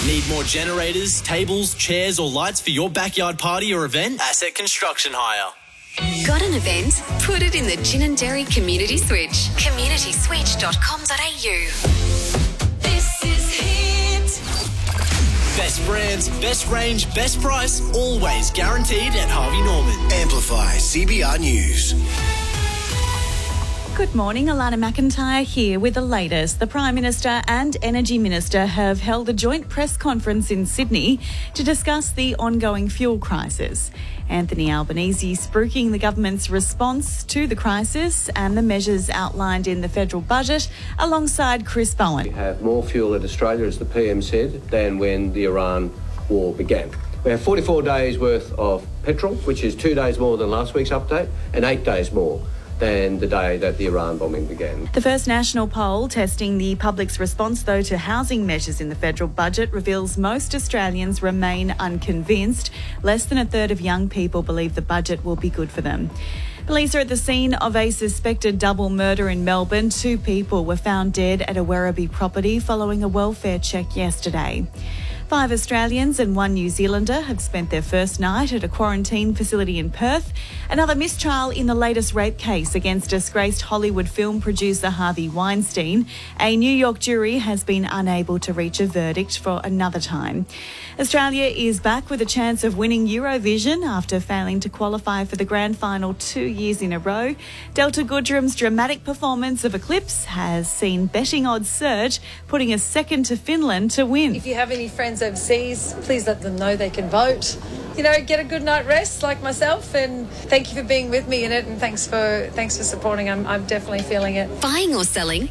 Need more generators, tables, chairs or lights for your backyard party or event? Asset Construction Hire. Got an event? Put it in the Gin and Dairy Community Switch. communityswitch.com.au. This is Hit. Best brands, best range, best price, always guaranteed at Harvey Norman. Amplify CBR News. Good morning, Alana McIntyre here with the latest. The Prime Minister and Energy Minister have held a joint press conference in Sydney to discuss the ongoing fuel crisis. Anthony Albanese spruiking the government's response to the crisis and the measures outlined in the federal budget alongside Chris Bowen. We have more fuel at Australia, as the PM said, than when the Iran war began. We have 44 days worth of petrol, which is 2 days more than last week's update, and 8 days more than the day that the Iran bombing began. The first national poll testing the public's response, though, to housing measures in the federal budget reveals most Australians remain unconvinced. Less than a third of young people believe the budget will be good for them. Police are at the scene of a suspected double murder in Melbourne. 2 people were found dead at a Werribee property following a welfare check yesterday. 5 Australians and 1 New Zealander have spent their first night at a quarantine facility in Perth. Another mistrial in the latest rape case against disgraced Hollywood film producer Harvey Weinstein. A New York jury has been unable to reach a verdict for another time. Australia is back with a chance of winning Eurovision after failing to qualify for the grand final 2 years in a row. Delta Goodrum's dramatic performance of Eclipse has seen betting odds surge, putting us second to Finland to win. If you have any friends overseas, please let them know they can vote. You know, get a good night rest like myself, and thank you for being with me in it, and thanks for supporting. I'm definitely feeling it. Buying or selling?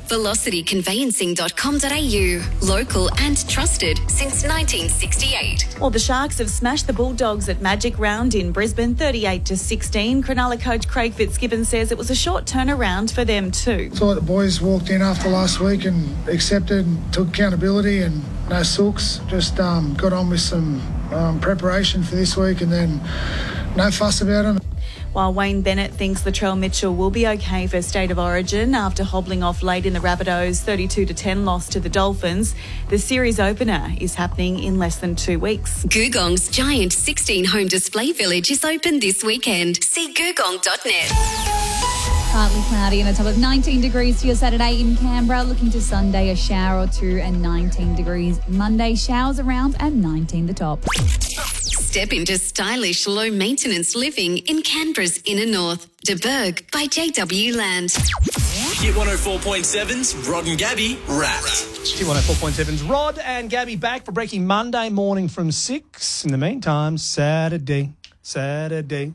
velocityconveyancing.com.au. Local and trusted since 1968. Well, the Sharks have smashed the Bulldogs at Magic Round in Brisbane, 38-16. Cronulla coach Craig Fitzgibbon says it was a short turnaround for them too. Thought the boys walked in after last week and accepted and took accountability and no sulks. Just got on with some preparation for this week and then no fuss about them. While Wayne Bennett thinks Latrell Mitchell will be okay for State of Origin after hobbling off late in the Rabbitohs' 32-10 loss to the Dolphins, the series opener is happening in less than 2 weeks. Googong's giant 16-home display village is open this weekend. See googong.net. Partly cloudy and a top of 19 degrees for your Saturday in Canberra. Looking to Sunday, a shower or two and 19 degrees. Monday, showers around and 19 the top. Step into stylish, low-maintenance living in Canberra's inner north. De Burgh by JW Land. Hit 104.7's Rod and Gabby Wrapped. Hit 104.7's Rod and Gabby back for Breaking Monday morning from 6. In the meantime, Saturday. Saturday.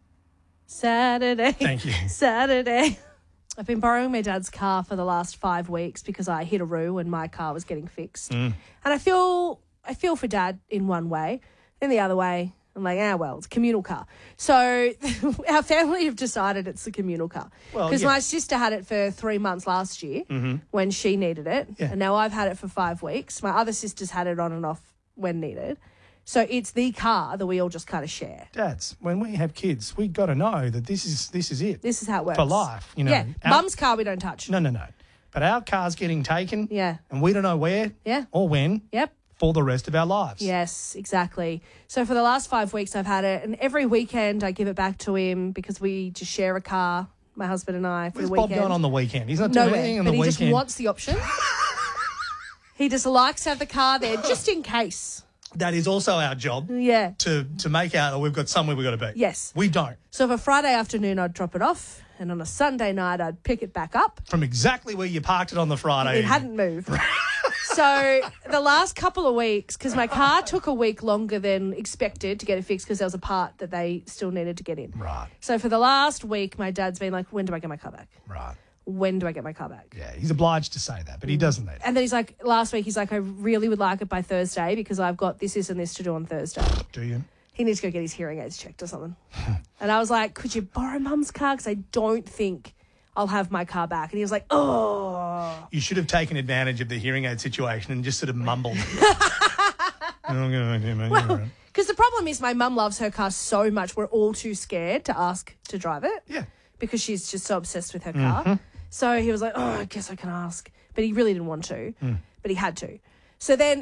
Thank you. Saturday. I've been borrowing my dad's car for the last 5 weeks because I hit a roo and my car was getting fixed. And I feel for Dad in one way. In the other way, I'm like, well, it's a communal car. So our family have decided it's a communal car. Because my sister had it for 3 months last year when she needed it. Yeah. And now I've had it for 5 weeks. My other sister's had it on and off when needed. So it's the car that we all just kind of share. Dads, when we have kids, we got to know that this is it. This is how it works. For life, you know. Yeah, Mum's car we don't touch. No. But our car's getting taken. Yeah. And we don't know where or when. Yep. For the rest of our lives. Yes, exactly. So for the last 5 weeks I've had it, and every weekend I give it back to him because we just share a car, my husband and I, for the weekend. Where's Bob going on the weekend? He's not doing anything on the weekend. But he just wants the option. He just likes to have the car there just in case. That is also our job. Yeah. To make out that we've got somewhere we've got to be. Yes. We don't. So for Friday afternoon I'd drop it off, and on a Sunday night I'd pick it back up. From exactly where you parked it on the Friday. It hadn't moved. So the last couple of weeks, because my car took a week longer than expected to get it fixed because there was a part that they still needed to get in. Right. So for the last week, my dad's been like, when do I get my car back? Right. When do I get my car back? Yeah, he's obliged to say that, but he doesn't need it. And then he's like, last week, he's like, I really would like it by Thursday because I've got this and this to do on Thursday. Do you? He needs to go get his hearing aids checked or something. And I was like, could you borrow Mum's car? Because I don't think I'll have my car back. And he was like, oh. You should have taken advantage of the hearing aid situation and just sort of mumbled. Because the problem is my mum loves her car so much, we're all too scared to ask to drive it. Yeah. Because she's just so obsessed with her car. So he was like, I guess I can ask. But he really didn't want to. But he had to. So then